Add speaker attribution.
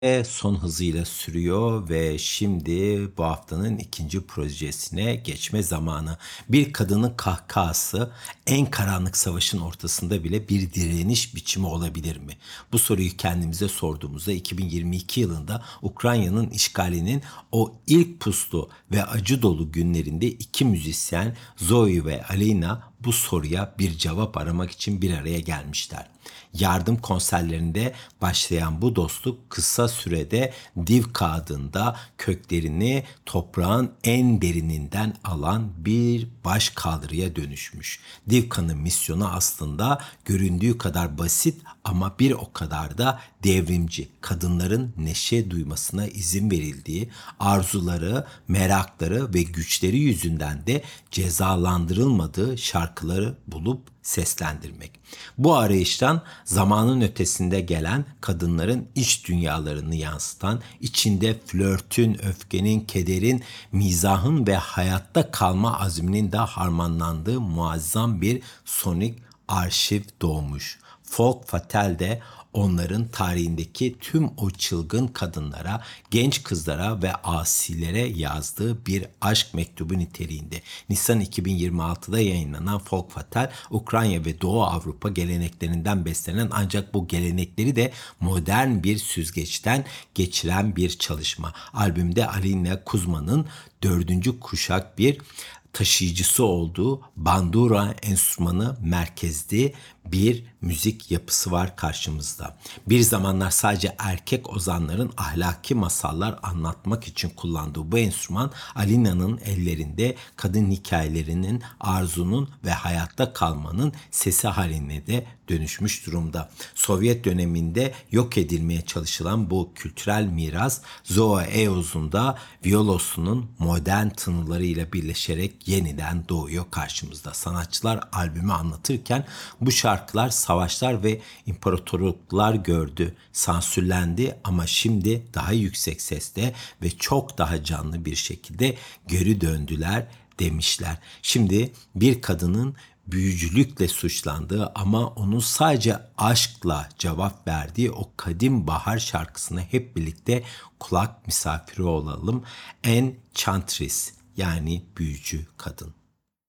Speaker 1: Son hızıyla sürüyor ve şimdi bu haftanın ikinci projesine geçme zamanı. Bir kadının kahkahası en karanlık savaşın ortasında bile bir direniş biçimi olabilir mi? Bu soruyu kendimize sorduğumuzda 2022 yılında Ukrayna'nın işgalinin o ilk puslu ve acı dolu günlerinde iki müzisyen Zoe ve Alina bu soruya bir cevap aramak için bir araya gelmişler. Yardım konserlerinde başlayan bu dostluk kısa sürede Divka adında köklerini toprağın en derininden alan bir başkaldırıya dönüşmüş. Divka'nın misyonu aslında göründüğü kadar basit ama bir o kadar da devrimci. Kadınların neşe duymasına izin verildiği, arzuları, merakları ve güçleri yüzünden de cezalandırılmadığı şarkıları bulup seslendirmek. Bu arayıştan zamanın ötesinde gelen kadınların iç dünyalarını yansıtan, içinde flörtün, öfkenin, kederin, mizahın ve hayatta kalma azminin de harmanlandığı muazzam bir sonik arşiv doğmuş. Folk Fatal de onların tarihindeki tüm o çılgın kadınlara, genç kızlara ve asilere yazdığı bir aşk mektubu niteliğinde. Nisan 2026'da yayınlanan Folk Fatal, Ukrayna ve Doğu Avrupa geleneklerinden beslenen ancak bu gelenekleri de modern bir süzgeçten geçiren bir çalışma. Albümde Alina Kuzma'nın dördüncü kuşak bir taşıyıcısı olduğu bandura enstrümanı merkezli bir müzik yapısı var karşımızda. Bir zamanlar sadece erkek ozanların ahlaki masallar anlatmak için kullandığı bu enstrüman Alina'nın ellerinde kadın hikayelerinin, arzunun ve hayatta kalmanın sesi haline de dönüşmüş durumda. Sovyet döneminde yok edilmeye çalışılan bu kültürel miras Zoe Eos'un da viyolosunun modern tınılarıyla birleşerek yeniden doğuyor karşımızda. Sanatçılar albümü anlatırken bu şarkılar savaşlar ve imparatorluklar gördü, sansürlendi ama şimdi daha yüksek sesle ve çok daha canlı bir şekilde geri döndüler demişler. Şimdi bir kadının büyücülükle suçlandığı ama onun sadece aşkla cevap verdiği o kadim bahar şarkısına hep birlikte kulak misafiri olalım. Enchantress yani büyücü kadın.